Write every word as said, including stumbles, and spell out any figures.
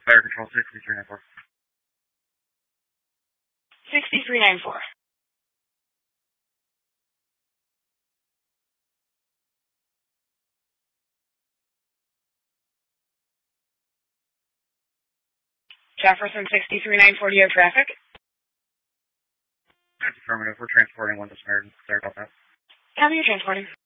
Fire Control sixty-three ninety-four. sixty-three ninety-four. Jefferson sixty-three ninety-four, do you have traffic? That's affirmative. We're transporting one to Samaritan. Sorry about that. How are you transporting?